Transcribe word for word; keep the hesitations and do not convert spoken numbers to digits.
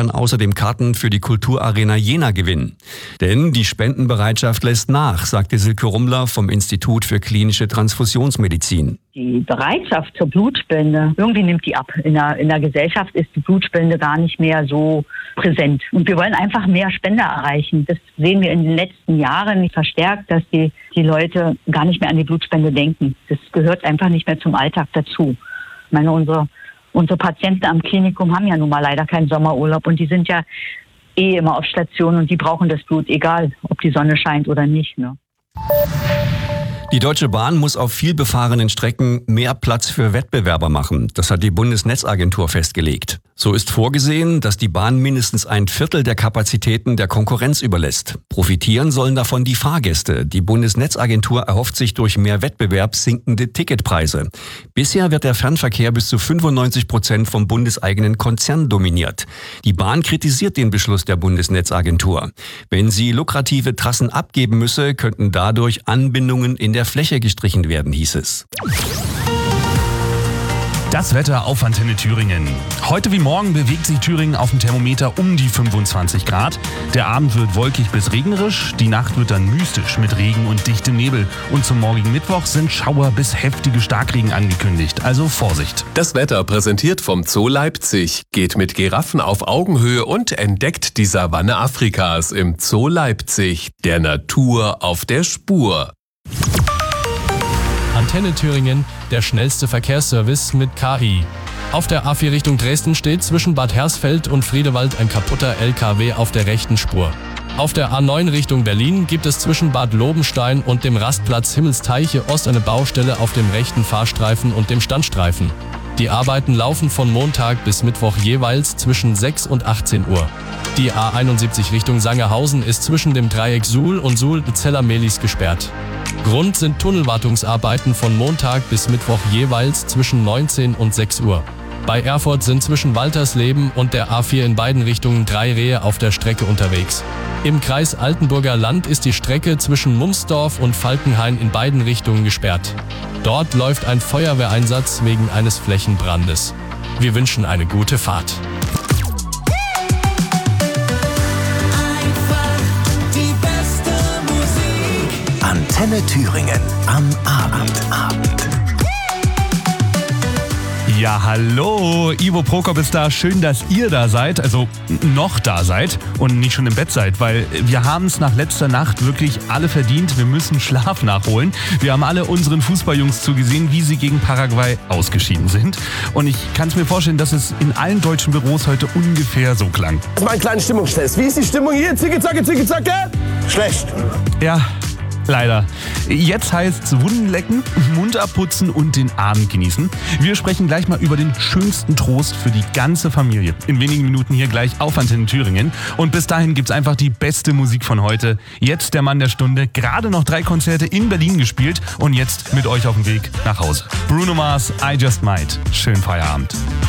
kann außerdem Karten für die Kulturarena Jena gewinnen. Denn die Spendenbereitschaft lässt nach, sagte Silke Rummler vom Institut für klinische Transfusionsmedizin. Die Bereitschaft zur Blutspende, irgendwie nimmt die ab. In der, in der Gesellschaft ist die Blutspende gar nicht mehr so präsent. Und wir wollen einfach mehr Spender erreichen. Das sehen wir in den letzten Jahren verstärkt, dass die, die Leute gar nicht mehr an die Blutspende denken. Das gehört einfach nicht mehr zum Alltag dazu. Ich meine, unsere, unsere Patienten am Klinikum haben ja nun mal leider keinen Sommerurlaub und die sind ja eh immer auf Station und die brauchen das Blut, egal ob die Sonne scheint oder nicht, ne? Die Deutsche Bahn muss auf vielbefahrenen Strecken mehr Platz für Wettbewerber machen. Das hat die Bundesnetzagentur festgelegt. So ist vorgesehen, dass die Bahn mindestens ein Viertel der Kapazitäten der Konkurrenz überlässt. Profitieren sollen davon die Fahrgäste. Die Bundesnetzagentur erhofft sich durch mehr Wettbewerb sinkende Ticketpreise. Bisher wird der Fernverkehr bis zu fünfundneunzig Prozent vom bundeseigenen Konzern dominiert. Die Bahn kritisiert den Beschluss der Bundesnetzagentur. Wenn sie lukrative Trassen abgeben müsse, könnten dadurch Anbindungen in der Fläche gestrichen werden, hieß es. Das Wetter auf Antenne Thüringen. Heute wie morgen bewegt sich Thüringen auf dem Thermometer um die fünfundzwanzig Grad. Der Abend wird wolkig bis regnerisch, die Nacht wird dann mystisch mit Regen und dichtem Nebel. Und zum morgigen Mittwoch sind Schauer bis heftige Starkregen angekündigt, also Vorsicht. Das Wetter präsentiert vom Zoo Leipzig. Geht mit Giraffen auf Augenhöhe und entdeckt die Savanne Afrikas im Zoo Leipzig. Der Natur auf der Spur. Antenne Thüringen, der schnellste Verkehrsservice mit K I. Auf der A vier Richtung Dresden steht zwischen Bad Hersfeld und Friedewald ein kaputter L K W auf der rechten Spur. Auf der A neun Richtung Berlin gibt es zwischen Bad Lobenstein und dem Rastplatz Himmelsteiche Ost eine Baustelle auf dem rechten Fahrstreifen und dem Standstreifen. Die Arbeiten laufen von Montag bis Mittwoch jeweils zwischen sechs und achtzehn Uhr. Die A einundsiebzig Richtung Sangerhausen ist zwischen dem Dreieck Suhl und Suhl-Zeller-Mehlis gesperrt. Grund sind Tunnelwartungsarbeiten von Montag bis Mittwoch jeweils zwischen neunzehn und sechs Uhr. Bei Erfurt sind zwischen Waltersleben und der A vier in beiden Richtungen drei Rehe auf der Strecke unterwegs. Im Kreis Altenburger Land ist die Strecke zwischen Mumsdorf und Falkenhain in beiden Richtungen gesperrt. Dort läuft ein Feuerwehreinsatz wegen eines Flächenbrandes. Wir wünschen eine gute Fahrt. Antenne Thüringen am Abend. Abend. Ja, hallo, Ivo Prokop ist da. Schön, dass ihr da seid, also noch da seid und nicht schon im Bett seid, weil wir haben es nach letzter Nacht wirklich alle verdient. Wir müssen Schlaf nachholen. Wir haben alle unseren Fußballjungs zugesehen, wie sie gegen Paraguay ausgeschieden sind. Und ich kann es mir vorstellen, dass es in allen deutschen Büros heute ungefähr so klang. Das ist mal ein kleiner Stimmungstest. Wie ist die Stimmung hier? Zicke, zacke, zicke, zacke? Schlecht. Ja. Leider. Jetzt heißt's Wunden lecken, Mund abputzen und den Abend genießen. Wir sprechen gleich mal über den schönsten Trost für die ganze Familie. In wenigen Minuten hier gleich auf Antenne Thüringen. Und bis dahin gibt's einfach die beste Musik von heute. Jetzt der Mann der Stunde. Gerade noch drei Konzerte in Berlin gespielt und jetzt mit euch auf dem Weg nach Hause. Bruno Mars, I Just Might. Schönen Feierabend.